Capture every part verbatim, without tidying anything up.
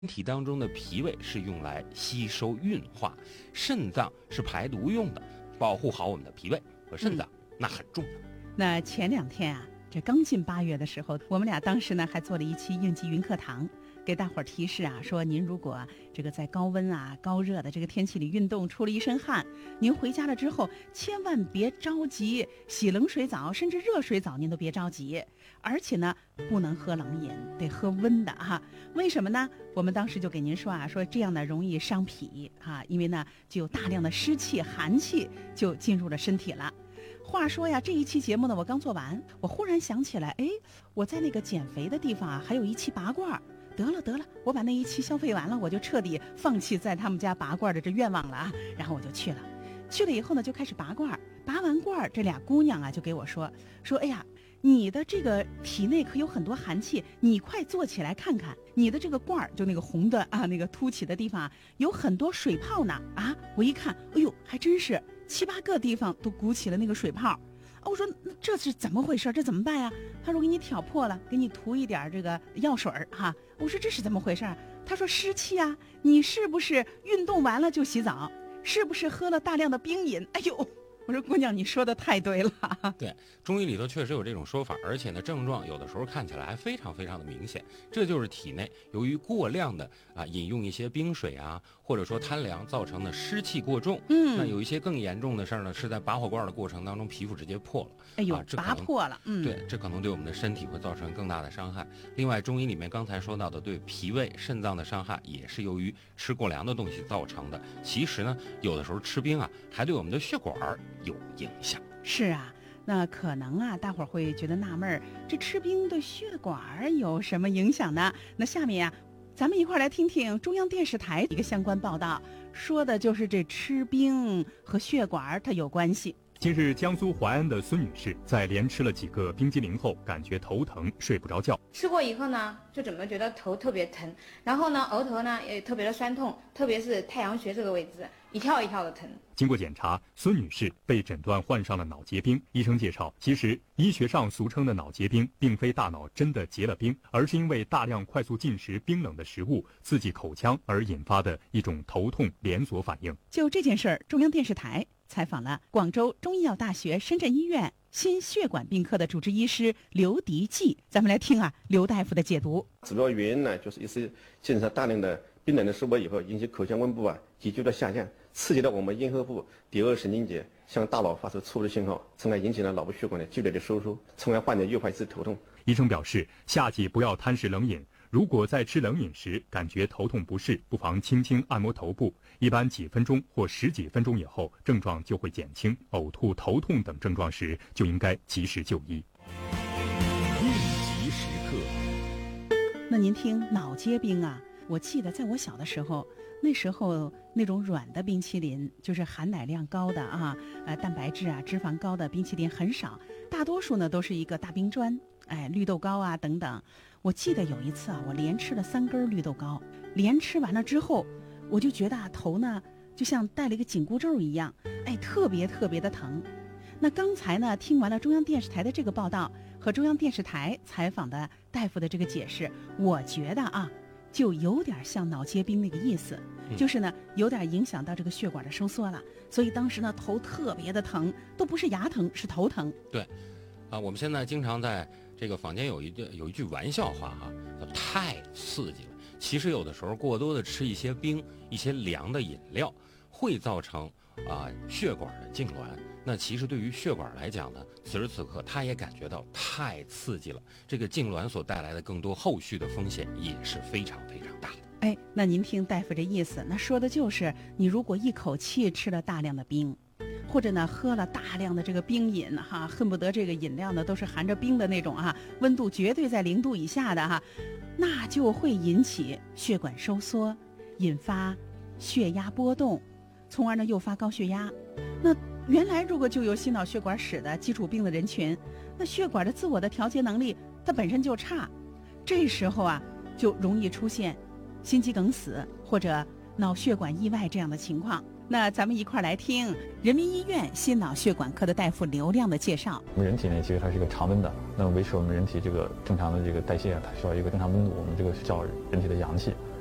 身体当中的脾胃是用来吸收运化，肾脏是排毒用的，保护好我们的脾胃和肾脏、嗯、那很重要。 那前两天啊，这刚进八月的时候，我们俩当时呢还做了一期应急云课堂，给大伙儿提示啊，说您如果这个在高温啊、高热的这个天气里运动，出了一身汗，您回家了之后千万别着急，洗冷水澡甚至热水澡您都别着急，而且呢不能喝冷饮，得喝温的哈。为什么呢？我们当时就给您说啊，说这样呢容易伤脾啊，因为呢就有大量的湿气、寒气就进入了身体了。话说呀，这一期节目呢我刚做完，我忽然想起来，哎，我在那个减肥的地方啊还有一期拔罐，得了得了，我把那一期消费完了，我就彻底放弃在他们家拔罐的这愿望了啊。然后我就去了，去了以后呢就开始拔罐，拔完罐这俩姑娘啊就给我说说，哎呀，你的这个体内可有很多寒气，你快坐起来看看，你的这个罐就那个红的啊，那个凸起的地方啊有很多水泡呢啊！我一看，哎呦，还真是七八个地方都鼓起了那个水泡。我说这是怎么回事？这怎么办呀？他说给你挑破了，给你涂一点这个药水哈。我说这是怎么回事？他说湿气啊，你是不是运动完了就洗澡？是不是喝了大量的冰饮？哎呦！我说姑娘，你说的太对了。 对，中医里头确实有这种说法，而且呢，症状有的时候看起来还非常非常的明显。这就是体内由于过量的啊饮用一些冰水啊，或者说贪凉造成的湿气过重。嗯，那有一些更严重的事儿呢，是在拔火罐的过程当中，皮肤直接破了。 哎呦， 啊、这拔破了。嗯， 对，这可能对我们的身体会造成更大的伤害。另外，中医里面刚才说到的对脾胃、肾脏的伤害，也是由于吃过凉的东西造成的。其实呢，有的时候吃冰啊，还对我们的血管有影响。 是啊，那可能啊大伙儿会觉得纳闷儿，这吃冰对血管有什么影响呢？那下面呀、啊、咱们一块儿来听听中央电视台一个相关报道，说的就是这吃冰和血管它有关系。 近日，江苏淮安的孙女士在连吃了几个冰激凌后，感觉头疼，睡不着觉。 吃过以后呢，就怎么觉得头特别疼，然后呢，额头呢也特别的酸痛，特别是太阳穴这个位置，一跳一跳的疼。 经过检查，孙女士被诊断患上了脑结冰。医生介绍，其实医学上俗称的脑结冰，并非大脑真的结了冰，而是因为大量快速进食冰冷的食物刺激口腔而引发的一种头痛连锁反应。 就这件事儿，中央电视台采访了广州中医药大学深圳医院心血管病科的主治医师刘迪记，咱们来听啊刘大夫的解读。 主要原因呢，就是一些进食大量的冰冷的食物以后，引起口腔温度啊急剧的下降，刺激了我们咽喉部第二神经节向大脑发出错误的信号，从而引起了脑部血管的剧烈的收缩，从而患者越发一次头痛。 医生表示，夏季不要贪食冷饮，如果在吃冷饮时感觉头痛不适，不妨轻轻按摩头部，一般几分钟或十几分钟以后症状就会减轻，呕吐、头痛等症状时就应该及时就医。 应急时刻。 那您听脑结冰啊，我记得在我小的时候，那时候那种软的冰淇淋，就是含奶量高的啊，呃，蛋白质啊、脂肪高的冰淇淋很少，大多数呢都是一个大冰砖，哎，绿豆糕啊等等。我记得有一次啊，我连吃了三根绿豆糕，连吃完了之后，我就觉得啊头呢就像戴了一个紧箍咒一样，哎，特别特别的疼。那刚才呢听完了中央电视台的这个报道和中央电视台采访的大夫的这个解释，我觉得啊就有点像脑结冰那个意思，就是呢有点影响到这个血管的收缩了，所以当时呢头特别的疼，都不是牙疼，是头疼。 对，啊，我们现在经常在这个坊间有一句有一句玩笑话哈，叫太刺激了。其实有的时候过多的吃一些冰、一些凉的饮料，会造成啊、呃、血管的痉挛。那其实对于血管来讲呢，此时此刻他也感觉到太刺激了，这个痉挛所带来的更多后续的风险也是非常非常大的。 哎，那您听大夫这意思，那说的就是你如果一口气吃了大量的冰，或者呢喝了大量的这个冰饮哈，恨不得这个饮料呢都是含着冰的那种啊，温度绝对在零度以下的哈，那就会引起血管收缩，引发血压波动，从而呢诱发高血压。那原来如果就有心脑血管史的基础病的人群，那血管的自我的调节能力它本身就差，这时候啊就容易出现心肌梗死或者脑血管意外这样的情况。那咱们一块儿来听人民医院心脑血管科的大夫刘亮的介绍。 我们人体呢，其实它是一个常温的，那么维持我们人体这个正常的这个代谢啊，它需要一个正常温度，我们这个叫人体的阳气。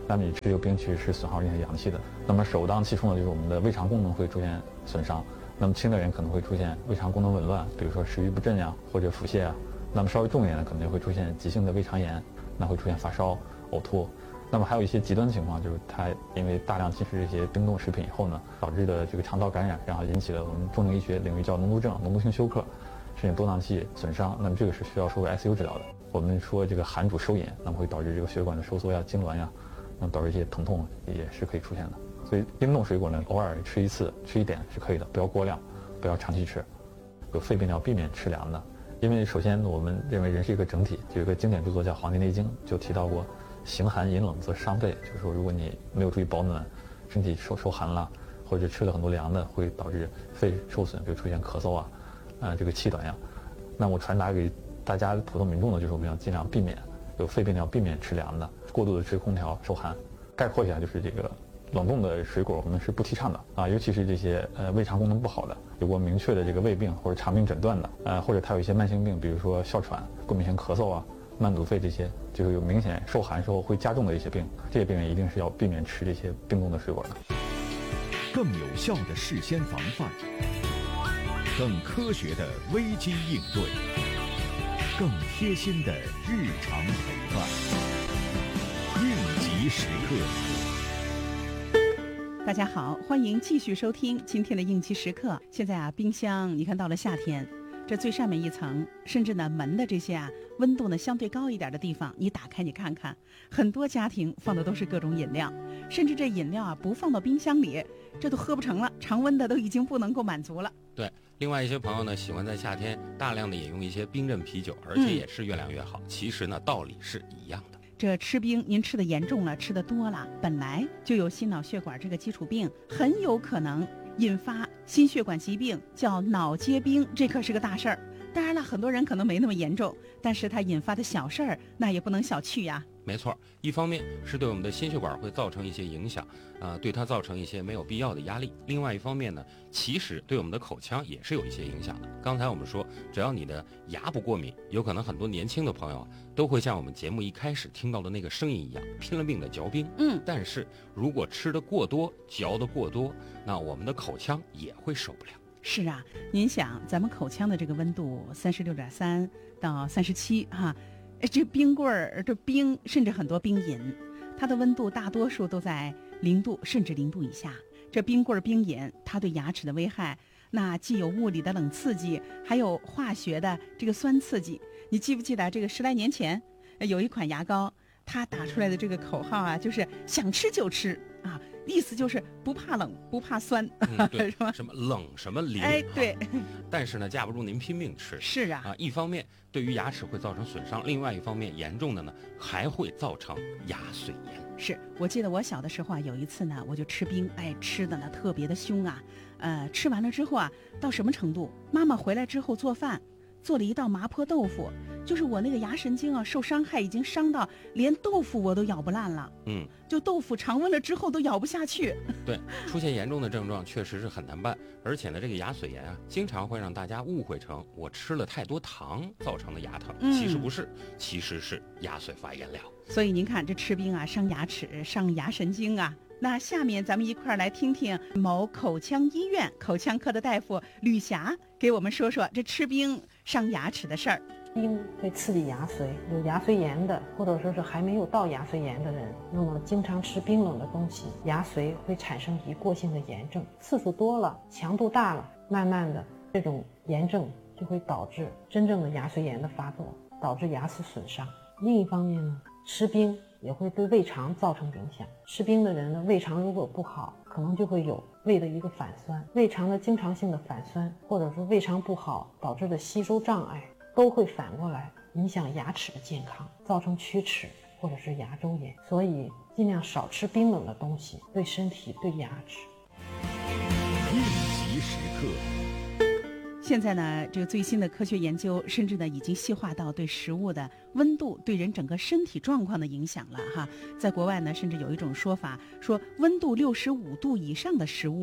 那么你吃这个冰其实是损耗人体阳气的。那么首当其冲的就是我们的胃肠功能会出现损伤。那么轻的人可能会出现胃肠功能紊乱，比如说食欲不振呀，或者腹泻啊。那么稍微重一点的可能会出现急性的胃肠炎，那会出现发烧、呕吐。那么还有一些极端情况，就是它因为大量进食这些冰冻食品以后呢，导致的这个肠道感染，然后引起了我们重症医学领域叫脓毒症、脓毒性休克，甚至多囊气损伤。那么这个是需要收入 I C U 治疗的。我们说这个寒主收引，那么会导致这个血管的收缩呀、痉挛呀，那么导致一些疼痛也是可以出现的。所以冰冻水果呢，偶尔吃一次、吃一点是可以的，不要过量，不要长期吃。有肺病要避免吃凉的，因为首先我们认为人是一个整体，有一个经典著作叫《黄帝内经》，就提到过。形寒饮冷则伤肺，就是说，如果你没有注意保暖，身体受受寒了，或者吃了很多凉的，会导致肺受损，比如出现咳嗽啊，呃，这个气短呀。那我传达给大家普通民众的就是，我们要尽量避免有肺病要避免吃凉的，过度的吹空调受寒。概括一下，就是这个冷冻的水果我们是不提倡的啊，尤其是这些呃胃肠功能不好的，有过明确的这个胃病或者肠病诊断的，呃，或者他有一些慢性病，比如说哮喘、过敏性咳嗽啊。慢阻肺这些就是有明显受寒时候会加重的一些病，这些病人一定是要避免吃这些冰冻的水果的。 更有效的事先防范，更科学的危机应对，更贴心的日常陪伴。应急时刻。 大家好，欢迎继续收听今天的应急时刻。现在啊，冰箱你看到了夏天。这最上面一层，甚至呢门的这些啊温度呢相对高一点的地方，你打开你看看，很多家庭放的都是各种饮料，甚至这饮料啊不放到冰箱里，这都喝不成了，常温的都已经不能够满足了。 对，另外一些朋友呢喜欢在夏天大量的饮用一些冰镇啤酒，而且也是越凉越好。嗯、其实呢道理是一样的。 这吃冰您吃的严重了，吃的多了，本来就有心脑血管这个基础病，很有可能引发心血管疾病，叫脑结冰，这可是个大事儿。当然了，很多人可能没那么严重，但是它引发的小事儿那也不能小觑呀。 没错，一方面是对我们的心血管会造成一些影响，啊、呃，对它造成一些没有必要的压力。另外一方面呢，其实对我们的口腔也是有一些影响的。刚才我们说，只要你的牙不过敏，有可能很多年轻的朋友都会像我们节目一开始听到的那个声音一样，拼了命的嚼冰。 嗯， 但是如果吃得过多，嚼得过多，那我们的口腔也会受不了。 是啊，您想，咱们口腔的这个温度三十六点三到三十七哈。这冰棍儿，这冰，甚至很多冰饮，它的温度大多数都在零度甚至零度以下。这冰棍儿、冰饮，它对牙齿的危害，那既有物理的冷刺激，还有化学的这个酸刺激。你记不记得这个十来年前有一款牙膏，它打出来的这个口号啊，就是想吃就吃啊，意思就是不怕冷不怕酸、 嗯、对是吧？ 什么冷什么灵， 哎，对。 但是呢，架不住您拼命吃。 是啊， 啊，一方面对于牙齿会造成损伤，另外一方面严重的呢还会造成牙髓炎。 是我记得我小的时候啊，有一次呢，我就吃冰，哎，吃的呢特别的凶啊，呃，吃完了之后啊，到什么程度？妈妈回来之后做饭，做了一道麻婆豆腐。就是我那个牙神经啊受伤害，已经伤到连豆腐我都咬不烂了。 嗯， 就豆腐常温了之后都咬不下去。 对，出现严重的症状确实是很难办，而且呢，这个牙髓炎啊，经常会让大家误会成我吃了太多糖造成的牙疼， 嗯、 其实不是，其实是牙髓发炎了。 所以您看，这吃冰啊，伤牙齿，伤牙神经啊。那下面咱们一块儿来听听某口腔医院口腔科的大夫吕霞给我们说说这吃冰伤牙齿的事儿。 冰会刺激牙髓，有牙髓炎的，或者说是还没有到牙髓炎的人，那么经常吃冰冷的东西，牙髓会产生一过性的炎症，次数多了，强度大了，慢慢的这种炎症就会导致真正的牙髓炎的发作，导致牙齿损伤。另一方面呢，吃冰也会对胃肠造成影响，吃冰的人呢，胃肠如果不好，可能就会有胃的一个反酸，胃肠的经常性的反酸，或者说胃肠不好导致的吸收障碍，都会反过来影响牙齿的健康，造成龋齿或者是牙周炎。所以尽量少吃冰冷的东西，对身体对牙齿。 应急时刻。 现在呢，这个最新的科学研究，甚至呢已经细化到对食物的温度对人整个身体状况的影响了哈。在国外呢，甚至有一种说法，说温度六十五度以上的食物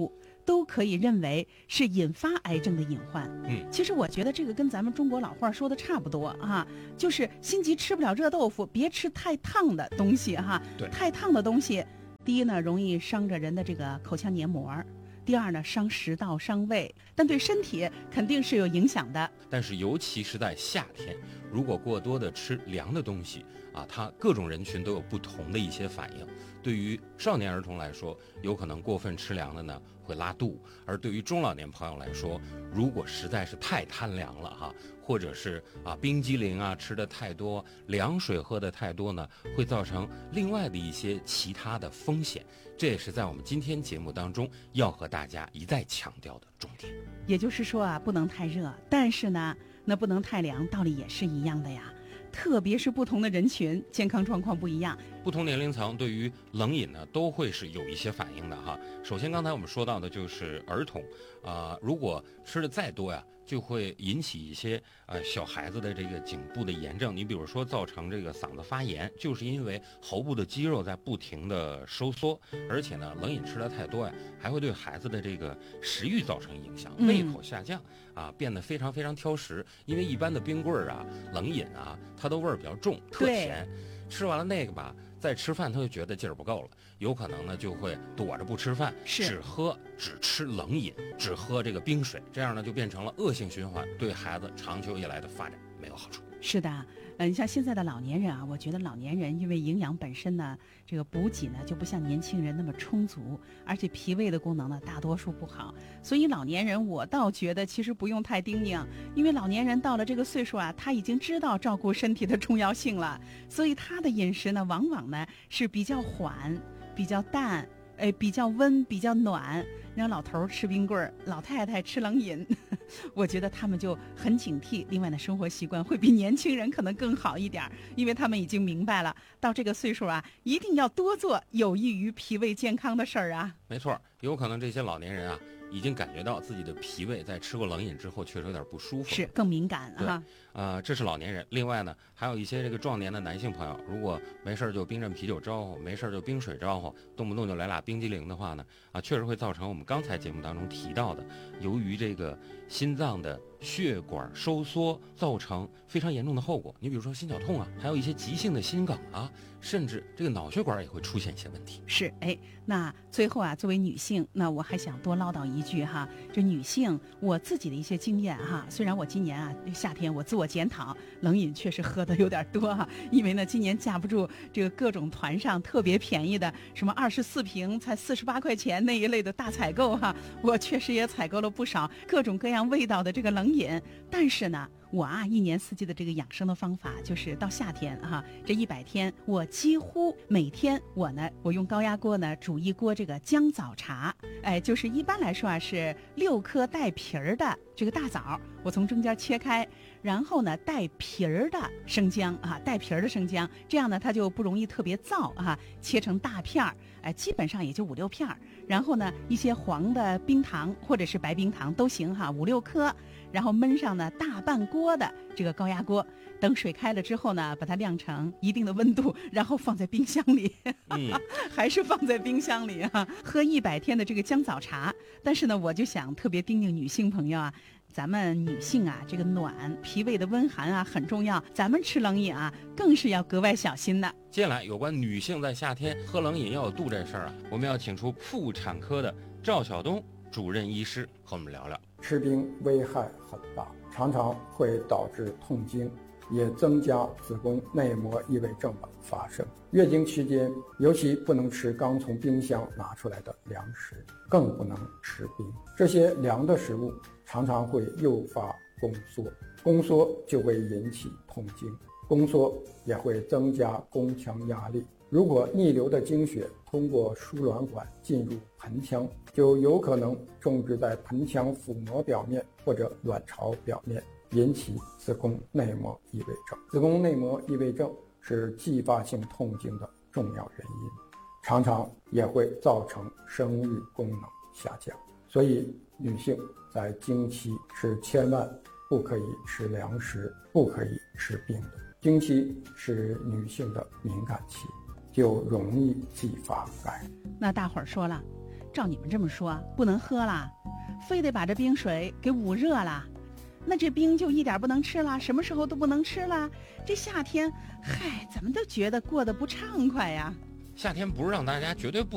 都可以认为是引发癌症的隐患。 嗯， 其实我觉得这个跟咱们中国老话说的差不多啊，就是心急吃不了热豆腐，别吃太烫的东西哈。 对， 太烫的东西，第一呢容易伤着人的这个口腔黏膜，第二呢伤食道伤胃，但对身体肯定是有影响的。 但是尤其是在夏天，如果过多的吃凉的东西啊，它各种人群都有不同的一些反应。对于少年儿童来说，有可能过分吃凉的呢会拉肚，而对于中老年朋友来说，如果实在是太贪凉了哈，或者是啊冰激凌啊吃的太多，凉水喝的太多呢，会造成另外的一些其他的风险。这也是在我们今天节目当中要和大家一再强调的重点。 也就是说啊，不能太热，但是呢，那不能太凉，道理也是一样的呀。特别是不同的人群，健康状况不一样， 不同年龄层对于冷饮呢都会是有一些反应的哈。首先刚才我们说到的就是儿童，啊、呃，如果吃的再多呀，就会引起一些呃小孩子的这个颈部的炎症。你比如说造成这个嗓子发炎，就是因为喉部的肌肉在不停的收缩，而且呢冷饮吃的太多呀，还会对孩子的这个食欲造成影响，胃口下降啊，变得非常非常挑食。因为一般的冰棍儿啊、冷饮啊，它的味儿比较重，特甜，吃完了那个吧，再吃饭他就觉得劲儿不够了，有可能呢就会躲着不吃饭，只喝只吃冷饮，只喝这个冰水，这样呢就变成了恶性循环，对孩子长久以来的发展没有好处。 是的，嗯，像现在的老年人啊，我觉得老年人因为营养本身呢，这个补给呢就不像年轻人那么充足，而且脾胃的功能呢大多数不好，所以老年人我倒觉得其实不用太叮咛，因为老年人到了这个岁数啊，他已经知道照顾身体的重要性了，所以他的饮食呢往往呢是比较缓、比较淡。哎，比较温，比较暖。让老头吃冰棍儿，老太太吃冷饮，我觉得他们就很警惕。另外呢，生活习惯会比年轻人可能更好一点，因为他们已经明白了，到这个岁数啊，一定要多做有益于脾胃健康的事儿啊。 没错，有可能这些老年人啊，已经感觉到自己的脾胃在吃过冷饮之后确实有点不舒服， 是更敏感啊。 呃，这是老年人。另外呢，还有一些这个壮年的男性朋友，如果没事就冰镇啤酒招呼，没事就冰水招呼，动不动就来俩冰激凌的话呢，啊，确实会造成我们刚才节目当中提到的，由于这个心脏的血管收缩造成非常严重的后果。你比如说心绞痛啊，还有一些急性的心梗啊，甚至这个脑血管也会出现一些问题。 是，哎，那最后啊，作为女性，那我还想多唠叨一句哈，这女性我自己的一些经验哈。虽然我今年啊夏天我自我检讨，冷饮确实喝的有点多哈，因为呢今年架不住这个各种团上特别便宜的什么二十四瓶才四十八块钱那一类的大采购哈，我确实也采购了不少各种各样味道的这个冷饮，但是呢。我啊，一年四季的这个养生的方法，就是到夏天哈、啊，这一百天，我几乎每天我呢，我用高压锅呢煮一锅这个姜枣茶，哎，就是一般来说啊是六颗带皮儿的这个大枣，我从中间切开，然后呢带皮儿的生姜啊，带皮儿的生姜，这样呢它就不容易特别燥啊，切成大片儿，哎，基本上也就五六片儿，然后呢一些黄的冰糖或者是白冰糖都行哈，五六颗。然后焖上呢大半锅的这个高压锅，等水开了之后呢，把它晾成一定的温度，然后放在冰箱里， 嗯、 还是放在冰箱里啊，喝一百天的这个姜枣茶。但是呢，我就想特别叮咛女性朋友啊，咱们女性啊，这个暖脾胃的温寒啊很重要，咱们吃冷饮啊更是要格外小心的。 接下来有关女性在夏天喝冷饮要有度这事儿啊，我们要请出妇产科的赵晓东主任医师和我们聊聊。 吃冰危害很大，常常会导致痛经，也增加子宫内膜异位症的发生。月经期间尤其不能吃刚从冰箱拿出来的凉食，更不能吃冰。这些凉的食物常常会诱发宫缩，宫缩就会引起痛经，宫缩也会增加宫腔压力。如果逆流的经血通过输卵管进入盆腔，就有可能种植在盆腔腹膜表面或者卵巢表面，引起子宫内膜异位症。子宫内膜异位症是继发性痛经的重要原因，常常也会造成生育功能下降。所以女性在经期是千万不可以吃凉食，不可以吃冰的。经期是女性的敏感期，就容易继发感染。 那大伙儿说了， 照你们这么说，不能喝了，非得把这冰水给捂热了，那这冰就一点不能吃了，什么时候都不能吃了。这夏天，嗨，怎么都觉得过得不畅快呀。 夏天不是让大家绝对不